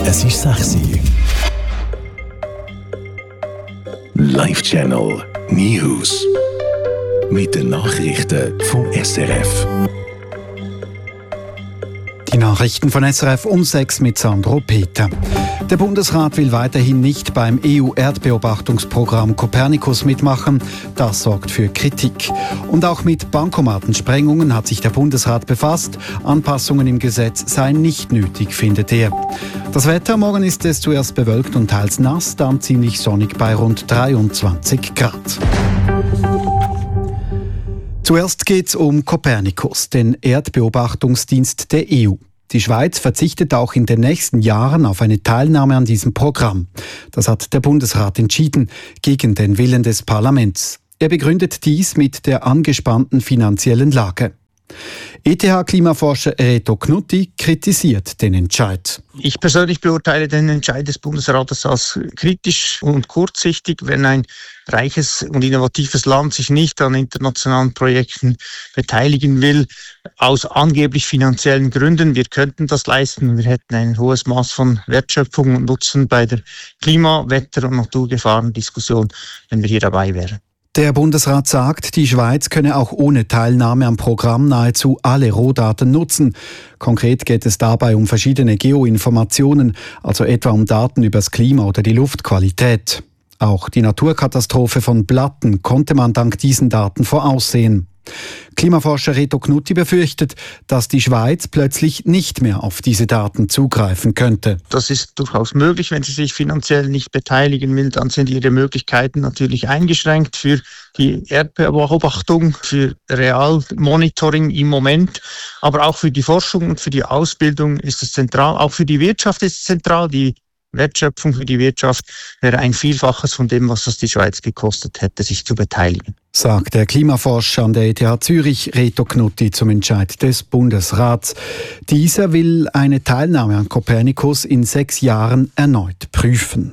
Es ist 6 Uhr. Live Channel News. Mit den Nachrichten vom SRF. Die Nachrichten von SRF um 6 mit Sandro Peter. Der Bundesrat will weiterhin nicht beim EU-Erdbeobachtungsprogramm Copernicus mitmachen. Das sorgt für Kritik. Und auch mit Bankomatensprengungen hat sich der Bundesrat befasst. Anpassungen im Gesetz seien nicht nötig, findet er. Das Wetter: Morgen ist es zuerst bewölkt und teils nass, dann ziemlich sonnig bei rund 23 Grad. Zuerst geht es um Copernicus, den Erdbeobachtungsdienst der EU. Die Schweiz verzichtet auch in den nächsten Jahren auf eine Teilnahme an diesem Programm. Das hat der Bundesrat entschieden, gegen den Willen des Parlaments. Er begründet dies mit der angespannten finanziellen Lage. ETH-Klimaforscher Reto Knutti kritisiert den Entscheid. Ich persönlich beurteile den Entscheid des Bundesrates als kritisch und kurzsichtig, wenn ein reiches und innovatives Land sich nicht an internationalen Projekten beteiligen will, aus angeblich finanziellen Gründen. Wir könnten das leisten und wir hätten ein hohes Maß von Wertschöpfung und Nutzen bei der Klima-, Wetter- und Naturgefahrendiskussion, wenn wir hier dabei wären. Der Bundesrat sagt, die Schweiz könne auch ohne Teilnahme am Programm nahezu alle Rohdaten nutzen. Konkret geht es dabei um verschiedene Geoinformationen, also etwa um Daten über das Klima oder die Luftqualität. Auch die Naturkatastrophe von Blatten konnte man dank diesen Daten voraussehen. Klimaforscher Reto Knutti befürchtet, dass die Schweiz plötzlich nicht mehr auf diese Daten zugreifen könnte. Das ist durchaus möglich, wenn sie sich finanziell nicht beteiligen will, dann sind ihre Möglichkeiten natürlich eingeschränkt für die Erdbeobachtung, für Realmonitoring im Moment, aber auch für die Forschung und für die Ausbildung ist es zentral, auch für die Wirtschaft ist es zentral. Die Wertschöpfung für die Wirtschaft wäre ein Vielfaches von dem, was es die Schweiz gekostet hätte, sich zu beteiligen. Sagt der Klimaforscher an der ETH Zürich, Reto Knutti, zum Entscheid des Bundesrats. Dieser will eine Teilnahme an Copernicus in 6 Jahren erneut prüfen.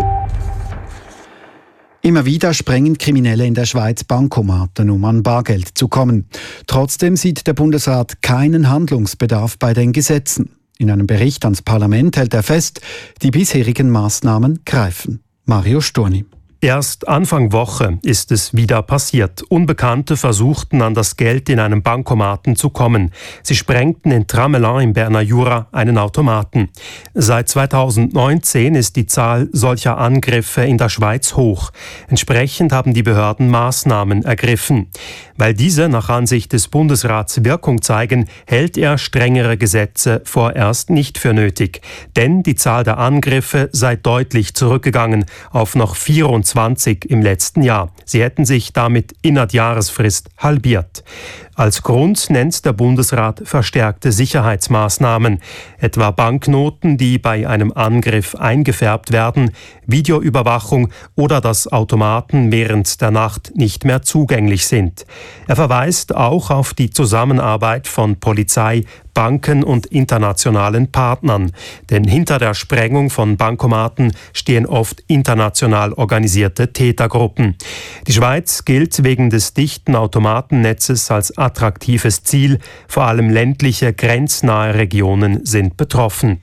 Immer wieder sprengen Kriminelle in der Schweiz Bankomaten, um an Bargeld zu kommen. Trotzdem sieht der Bundesrat keinen Handlungsbedarf bei den Gesetzen. In einem Bericht ans Parlament hält er fest, die bisherigen Maßnahmen greifen. Mario Sturni. Erst Anfang Woche ist es wieder passiert. Unbekannte versuchten, an das Geld in einem Bankomaten zu kommen. Sie sprengten in Tramelan im Berner Jura einen Automaten. Seit 2019 ist die Zahl solcher Angriffe in der Schweiz hoch. Entsprechend haben die Behörden Maßnahmen ergriffen. Weil diese nach Ansicht des Bundesrats Wirkung zeigen, hält er strengere Gesetze vorerst nicht für nötig. Denn die Zahl der Angriffe sei deutlich zurückgegangen auf noch 24 im letzten Jahr. Sie hätten sich damit innerhalb Jahresfrist halbiert. Als Grund nennt der Bundesrat verstärkte Sicherheitsmaßnahmen, etwa Banknoten, die bei einem Angriff eingefärbt werden, Videoüberwachung oder dass Automaten während der Nacht nicht mehr zugänglich sind. Er verweist auch auf die Zusammenarbeit von Polizei, Banken und internationalen Partnern. Denn hinter der Sprengung von Bankomaten stehen oft international organisierte Tätergruppen. Die Schweiz gilt wegen des dichten Automatennetzes als attraktives Ziel. Vor allem ländliche, grenznahe Regionen sind betroffen.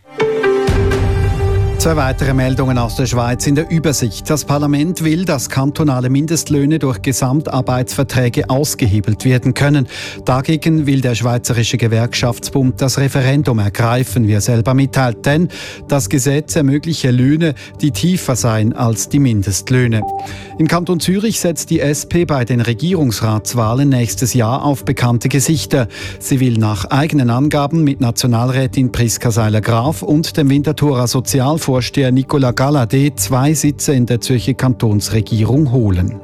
2 weitere Meldungen aus der Schweiz in der Übersicht. Das Parlament will, dass kantonale Mindestlöhne durch Gesamtarbeitsverträge ausgehebelt werden können. Dagegen will der Schweizerische Gewerkschaftsbund das Referendum ergreifen, wie er selber mitteilt. Denn das Gesetz ermögliche Löhne, die tiefer seien als die Mindestlöhne. Im Kanton Zürich setzt die SP bei den Regierungsratswahlen nächstes Jahr auf bekannte Gesichter. Sie will nach eigenen Angaben mit Nationalrätin Priska Seiler-Graf und dem Winterthurer Sozialvorsteher Nicolas Galladay 2 Sitze in der Zürcher Kantonsregierung holen.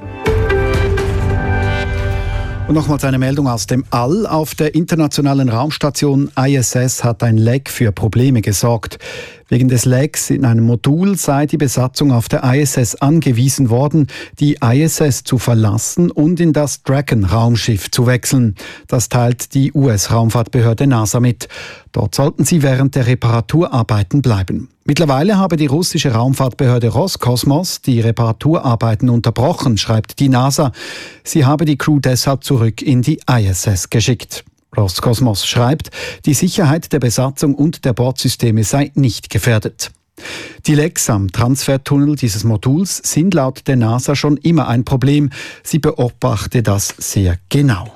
Und nochmals eine Meldung aus dem All. Auf der internationalen Raumstation ISS hat ein Leck für Probleme gesorgt. Wegen des Lecks in einem Modul sei die Besatzung auf der ISS angewiesen worden, die ISS zu verlassen und in das Dragon-Raumschiff zu wechseln. Das teilt die US-Raumfahrtbehörde NASA mit. Dort sollten sie während der Reparaturarbeiten bleiben. Mittlerweile habe die russische Raumfahrtbehörde Roskosmos die Reparaturarbeiten unterbrochen, schreibt die NASA. Sie habe die Crew deshalb zurück in die ISS geschickt. Roskosmos schreibt, die Sicherheit der Besatzung und der Bordsysteme sei nicht gefährdet. Die Lecks am Transfertunnel dieses Moduls sind laut der NASA schon immer ein Problem. Sie beobachte das sehr genau.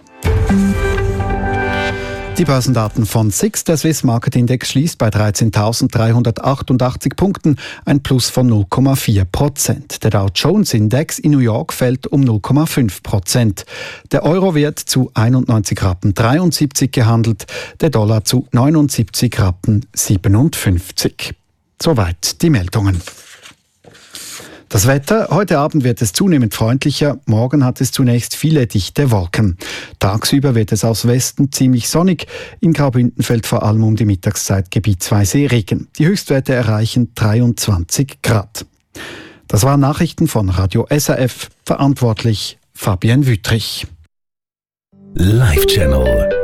Die Börsendaten von SIX, der Swiss Market Index, schließt bei 13.388 Punkten, ein Plus von 0,4%. Der Dow Jones Index in New York fällt um 0,5%. Der Euro wird zu 91,73 Rappen gehandelt, der Dollar zu 79,57 Rappen. Soweit die Meldungen. Das Wetter: Heute Abend wird es zunehmend freundlicher, morgen hat es zunächst viele dichte Wolken. Tagsüber wird es aus Westen ziemlich sonnig, in Graubünden fällt vor allem um die Mittagszeit gebietsweise Regen. Die Höchstwerte erreichen 23 Grad. Das waren Nachrichten von Radio SRF, verantwortlich Fabienne Wüttrich. Live Channel